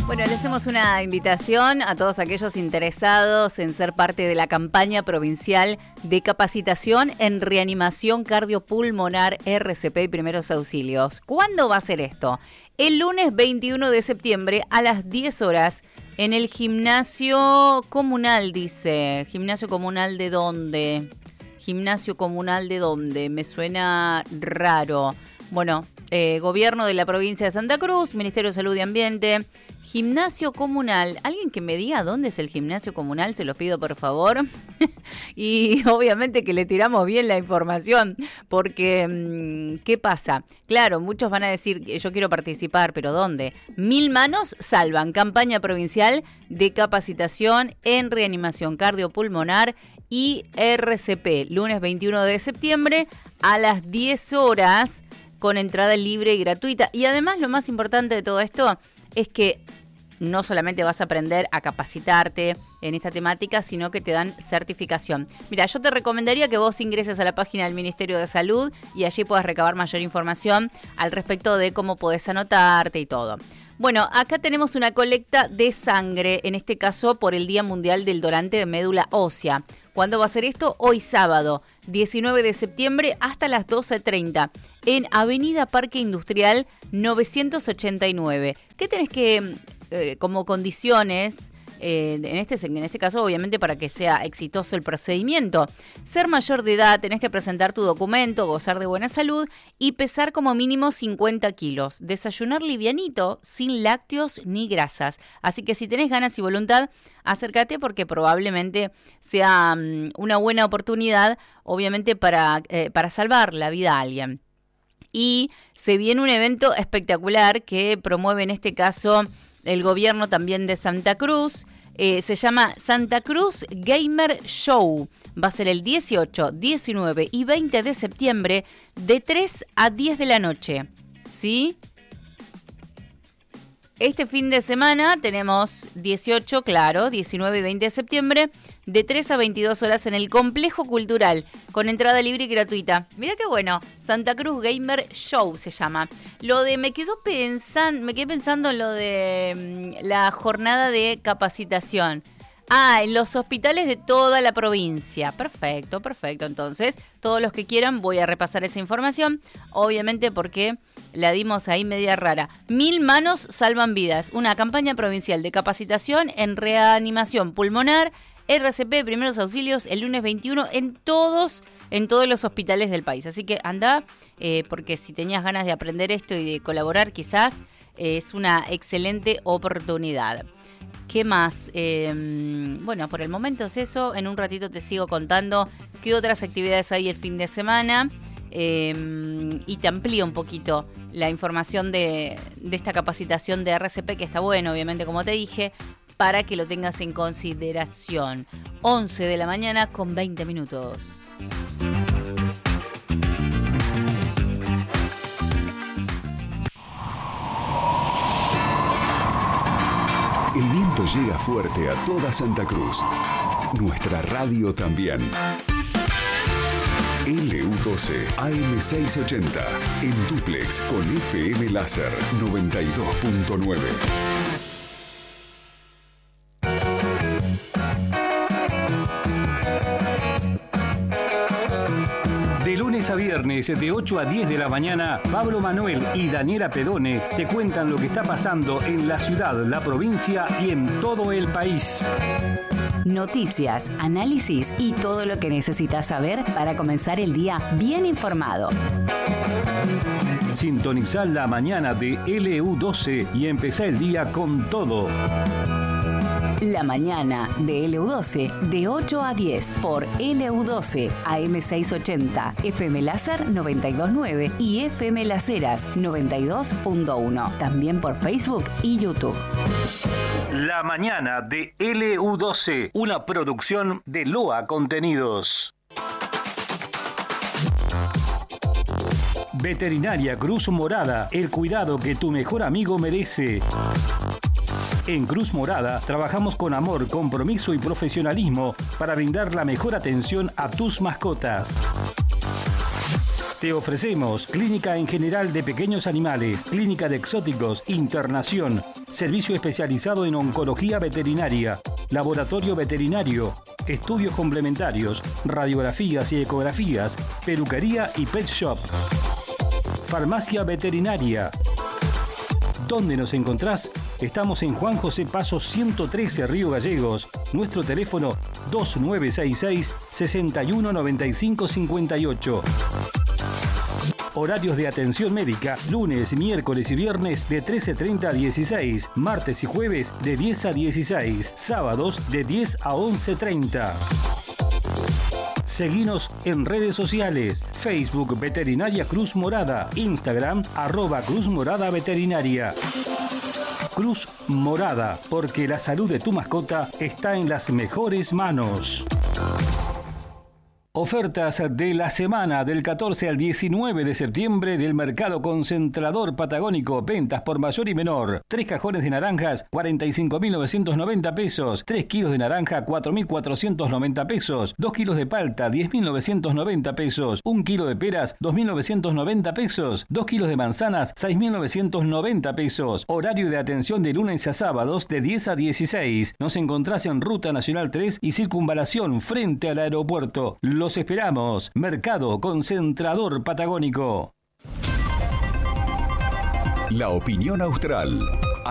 Bueno, le hacemos una invitación a todos aquellos interesados en ser parte de la campaña provincial de capacitación en reanimación cardiopulmonar, RCP y primeros auxilios. ¿Cuándo va a ser esto? El lunes 21 de septiembre a las 10 horas en el gimnasio comunal, dice. ¿Gimnasio comunal de dónde? ¿Gimnasio comunal de dónde? Me suena raro. Bueno, Gobierno de la provincia de Santa Cruz, Ministerio de Salud y Ambiente, gimnasio comunal. ¿Alguien que me diga dónde es el gimnasio comunal? Se los pido, por favor. Y obviamente que le tiramos bien la información, porque ¿qué pasa? Claro, muchos van a decir, yo quiero participar, pero ¿dónde? 1000 manos salvan, campaña provincial de capacitación en reanimación cardiopulmonar y RCP, lunes 21 de septiembre a las 10 horas, con entrada libre y gratuita. Y además, lo más importante de todo esto es que no solamente vas a aprender a capacitarte en esta temática, sino que te dan certificación. Mira, yo te recomendaría que vos ingreses a la página del Ministerio de Salud y allí puedas recabar mayor información al respecto de cómo podés anotarte y todo. Bueno, acá tenemos una colecta de sangre, en este caso por el Día Mundial del Donante de Médula Ósea. ¿Cuándo va a ser esto? Hoy sábado, 19 de septiembre hasta las 12:30, en Avenida Parque Industrial 989. ¿Qué tenés que, como condiciones, en este caso obviamente para que sea exitoso el procedimiento? Ser mayor de edad, tenés que presentar tu documento, gozar de buena salud y pesar como mínimo 50 kilos. Desayunar livianito, sin lácteos ni grasas. Así que si tenés ganas y voluntad, acércate porque probablemente sea una buena oportunidad, obviamente para salvar la vida a alguien. Y se viene un evento espectacular que promueve en este caso el gobierno también de Santa Cruz. Se llama Santa Cruz Gamer Show. Va a ser el 18, 19 y 20 de septiembre de 3 a 10 de la noche. ¿Sí? Este fin de semana tenemos 18, claro, 19 y 20 de septiembre, de 3 a 22 horas en el Complejo Cultural, con entrada libre y gratuita. Mirá qué bueno, Santa Cruz Gamer Show se llama. Me quedé pensando en lo de la jornada de capacitación. En los hospitales de toda la provincia. Perfecto. Entonces, todos los que quieran, voy a repasar esa información. Obviamente porque la dimos ahí media rara. 1000 manos salvan vidas. Una campaña provincial de capacitación en reanimación pulmonar, RCP, primeros auxilios, el lunes 21 en todos los hospitales del país. Así que anda, porque si tenías ganas de aprender esto y de colaborar, quizás es una excelente oportunidad. ¿Qué más? Bueno, por el momento es eso. En un ratito te sigo contando qué otras actividades hay el fin de semana. Y te amplío un poquito la información de esta capacitación de RCP, que está bueno, obviamente, como te dije, para que lo tengas en consideración. 11 de la mañana con 20 minutos. El viento llega fuerte a toda Santa Cruz. Nuestra radio también. LU12 AM680 en dúplex con FM Láser 92.9. De lunes a viernes, de 8 a 10 de la mañana, Pablo Manuel y Daniela Pedone te cuentan lo que está pasando en la ciudad, la provincia y en todo el país. Noticias, análisis y todo lo que necesitas saber para comenzar el día bien informado. Sintonizá la mañana de LU12 y empezá el día con todo. La mañana de LU12 de 8 a 10 por LU12 AM680, FM Láser 92.9 y FM Laseras 92.1. También por Facebook y YouTube. La mañana de LU12, una producción de LOA Contenidos. Veterinaria Cruz Morada, el cuidado que tu mejor amigo merece. En Cruz Morada trabajamos con amor, compromiso y profesionalismo para brindar la mejor atención a tus mascotas. Te ofrecemos clínica en general de pequeños animales, clínica de exóticos, internación, servicio especializado en oncología veterinaria, laboratorio veterinario, estudios complementarios, radiografías y ecografías, peluquería y pet shop. Farmacia veterinaria. ¿Dónde nos encontrás? Estamos en Juan José Paso 113, Río Gallegos. Nuestro teléfono 2966-619558. Horarios de atención médica, lunes, miércoles y viernes de 13:30 a 16, martes y jueves de 10 a 16, sábados de 10 a 11:30. Seguinos en redes sociales, Facebook Veterinaria Cruz Morada, Instagram @Cruz Morada Veterinaria. Cruz Morada, porque la salud de tu mascota está en las mejores manos. Ofertas de la semana del 14 al 19 de septiembre del Mercado Concentrador Patagónico. Ventas por mayor y menor. 3 cajones de naranjas, 45.990 pesos. 3 kilos de naranja, 4.490 pesos. 2 kilos de palta, 10.990 pesos. 1 kilo de peras, 2.990 pesos. 2 kilos de manzanas, 6.990 pesos. Horario de atención de lunes a sábados de 10 a 16. Nos encontrás en Ruta Nacional 3 y Circunvalación frente al aeropuerto. Los esperamos. Mercado Concentrador Patagónico. La opinión austral.